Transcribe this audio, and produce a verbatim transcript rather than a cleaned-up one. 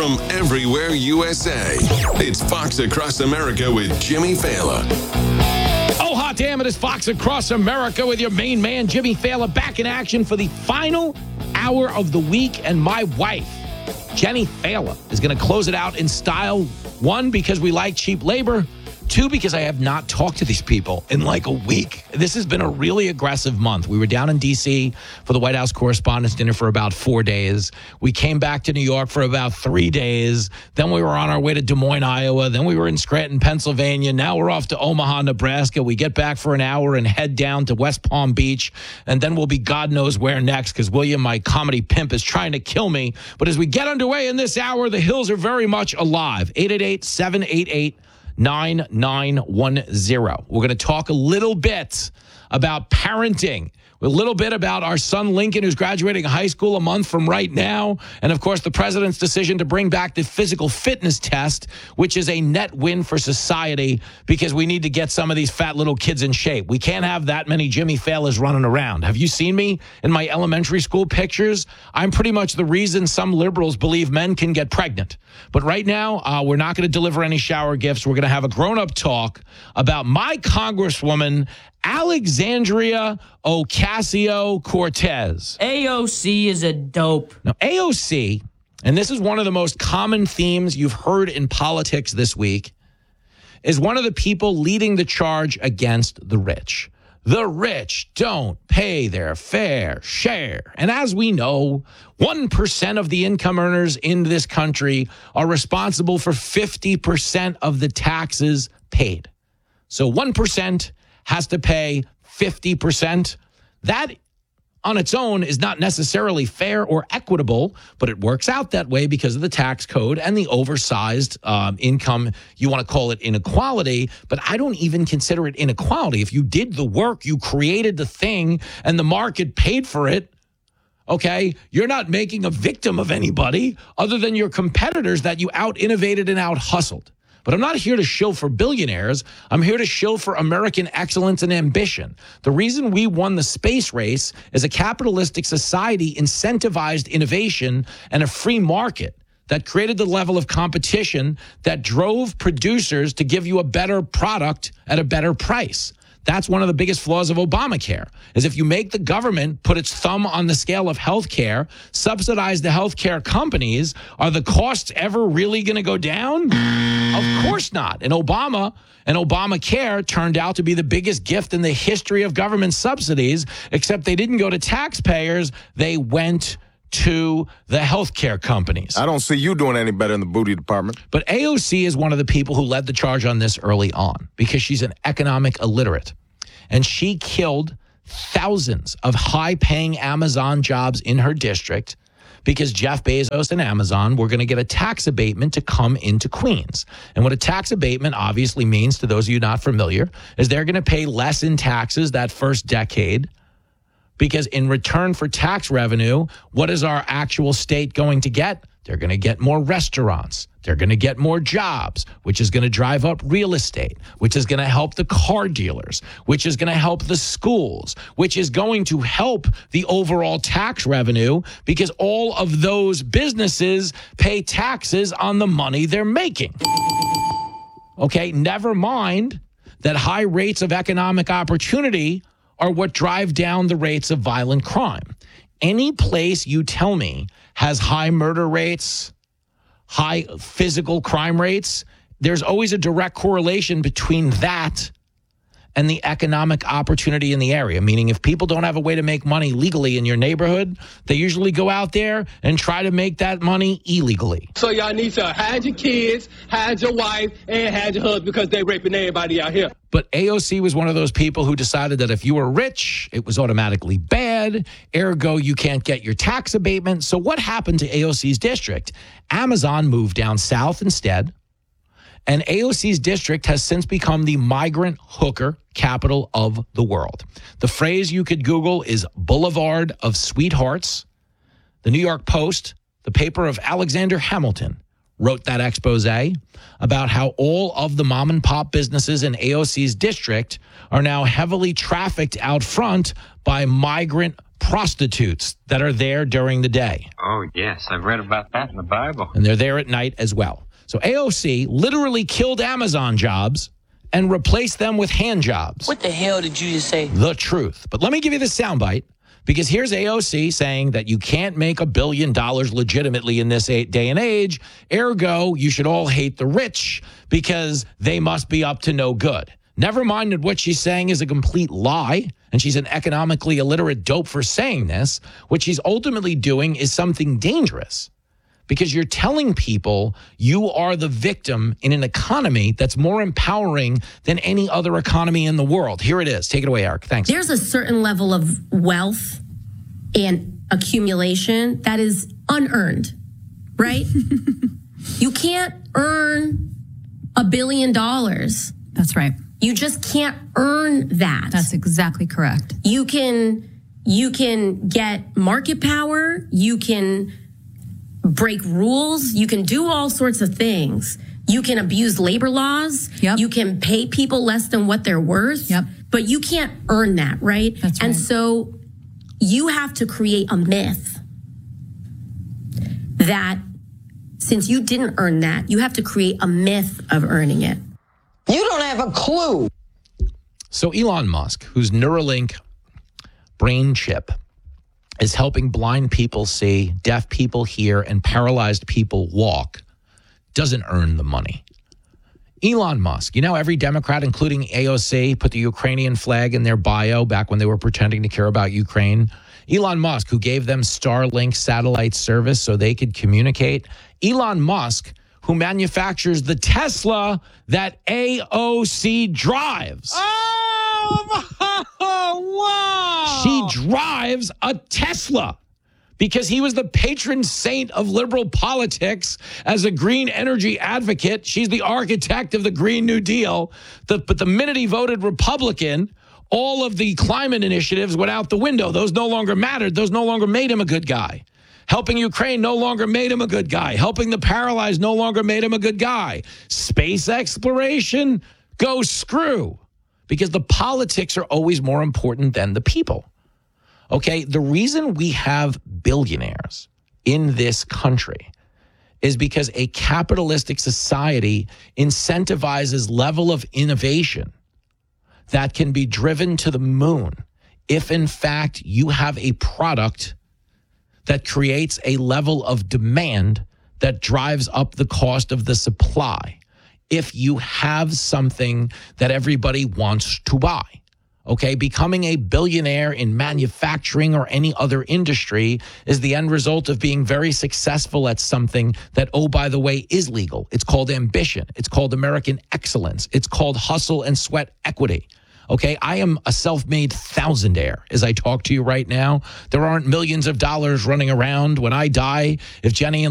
from everywhere U S A. It's Fox Across America with Jimmy Fallon. Oh, hot damn it, it's Fox Across America with your main man, Jimmy Fallon, back in action for the final hour of the week. And my wife, Jenny Fallon, is going to close it out in style. One, because we like cheap labor. Two, because I have not talked to these people in like a week. This has been a really aggressive month. We were down in D C for the White House Correspondents' Dinner for about four days. We came back to New York for about three days. Then we were on our way to Des Moines, Iowa. Then we were in Scranton, Pennsylvania. Now we're off to Omaha, Nebraska. We get back for an hour and head down to West Palm Beach. And then we'll be God knows where next, because William, my comedy pimp, is trying to kill me. But as we get underway in this hour, the hills are very much alive. eight eight eight, seven eight eight, nine nine one zero. We're going to talk a little bit about parenting, a little bit about our son Lincoln, who's graduating high school a month from right now, and of course the president's decision to bring back the physical fitness test, which is a net win for society because we need to get some of these fat little kids in shape. We can't have that many Jimmy Fallons running around. Have you seen me in my elementary school pictures? I'm pretty much the reason some liberals believe men can get pregnant. But right now, uh, we're not going to deliver any shower gifts. We're going to have a grown-up talk about my Congresswoman, Alexandria Ocasio-Cortez. A O C is a dope. Now, A O C, and this is one of the most common themes you've heard in politics this week, is one of the people leading the charge against the rich. The rich don't pay their fair share. And as we know, one percent of the income earners in this country are responsible for fifty percent of the taxes paid. So one percent has to pay fifty percent. That on its own is not necessarily fair or equitable, but it works out that way because of the tax code and the oversized um, income. You want to call it inequality, but I don't even consider it inequality. If you did the work, you created the thing, and the market paid for it, okay, you're not making a victim of anybody other than your competitors that you out-innovated and out-hustled. But I'm not here to shill for billionaires. I'm here to shill for American excellence and ambition. The reason we won the space race is a capitalistic society incentivized innovation and a free market that created the level of competition that drove producers to give you a better product at a better price. That's one of the biggest flaws of Obamacare, is if you make the government put its thumb on the scale of healthcare, subsidize the healthcare companies, are the costs ever really going to go down? Of course not. And Obama and Obamacare turned out to be the biggest gift in the history of government subsidies, except they didn't go to taxpayers. They went to the healthcare companies. I don't see you doing any better in the booty department. But A O C is one of the people who led the charge on this early on because she's an economic illiterate. And she killed thousands of high-paying Amazon jobs in her district because Jeff Bezos and Amazon were going to get a tax abatement to come into Queens. And what a tax abatement obviously means, to those of you not familiar, is they're going to pay less in taxes that first decade, because in return for tax revenue, what is our actual state going to get? They're going to get more restaurants. They're going to get more jobs, which is going to drive up real estate, which is going to help the car dealers, which is going to help the schools, which is going to help the overall tax revenue because all of those businesses pay taxes on the money they're making. Okay, never mind that high rates of economic opportunity are what drive down the rates of violent crime. Any place you tell me has high murder rates, high physical crime rates, there's always a direct correlation between that and the economic opportunity in the area. Meaning if people don't have a way to make money legally in your neighborhood, they usually go out there and try to make that money illegally. So y'all need to hide your kids, hide your wife, and hide your husband because they raping everybody out here. But A O C was one of those people who decided that if you were rich, it was automatically bad. Ergo, you can't get your tax abatement. So what happened to A O C's district? Amazon moved down south instead. And A O C's district has since become the migrant hooker capital of the world. The phrase you could Google is Boulevard of Sweethearts. The New York Post, the paper of Alexander Hamilton, wrote that expose about how all of the mom and pop businesses in A O C's district are now heavily trafficked out front by migrant prostitutes that are there during the day. Oh, yes. I've read about that in the Bible. And they're there at night as well. So A O C literally killed Amazon jobs and replaced them with hand jobs. What the hell did you just say? The truth. But let me give you the soundbite, because here's A O C saying that you can't make a billion dollars legitimately in this day and age. Ergo, you should all hate the rich because they must be up to no good. Never mind that what she's saying is a complete lie, and she's an economically illiterate dope for saying this. What she's ultimately doing is something dangerous, because you're telling people you are the victim in an economy that's more empowering than any other economy in the world. Here it is. Take it away, Eric. Thanks. There's a certain level of wealth and accumulation that is unearned, right? You can't earn a billion dollars. That's right. You just can't earn that. That's exactly correct. You can, you can get market power. You can break rules. You can do all sorts of things. You can abuse labor laws. Yep. You can pay people less than what they're worth. Yep. But you can't earn that, right? That's right. And so you have to create a myth that since you didn't earn that, you have to create a myth of earning it. You don't have a clue. So Elon Musk, whose Neuralink brain chip is helping blind people see, deaf people hear, and paralyzed people walk, doesn't earn the money. Elon Musk, you know, every Democrat, including A O C, put the Ukrainian flag in their bio back when they were pretending to care about Ukraine. Elon Musk, who gave them Starlink satellite service so they could communicate. Elon Musk, who manufactures the Tesla that A O C drives. Oh, wow. She drives a Tesla because he was the patron saint of liberal politics as a green energy advocate. She's the architect of the Green New Deal. The, but the minute he voted Republican, all of the climate initiatives went out the window. Those no longer mattered. Those no longer made him a good guy. Helping Ukraine no longer made him a good guy. Helping the paralyzed no longer made him a good guy. Space exploration, go screw. Because the politics are always more important than the people. Okay, the reason we have billionaires in this country is because a capitalistic society incentivizes level of innovation that can be driven to the moon if, in fact, you have a product that creates a level of demand that drives up the cost of the supply. If you have something that everybody wants to buy, okay, becoming a billionaire in manufacturing or any other industry is the end result of being very successful at something that, oh, by the way, is legal. It's called ambition. It's called American excellence. It's called hustle and sweat equity. Okay, I am a self-made thousandaire as I talk to you right now. There aren't millions of dollars running around. When I die, if Jenny and